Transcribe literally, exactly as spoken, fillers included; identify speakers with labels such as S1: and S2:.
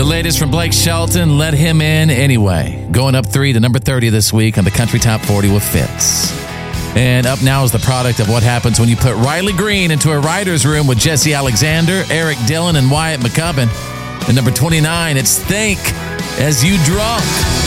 S1: latest from Blake Shelton, Let Him In Anyway. Going up three to number thirty this week on the Country Top forty with Fitz. And up now is the product of what happens when you put Riley Green into a writer's room with Jesse Alexander, Eric Dillon, and Wyatt McCubbin. And number twenty-nine, it's Think As You Drunk.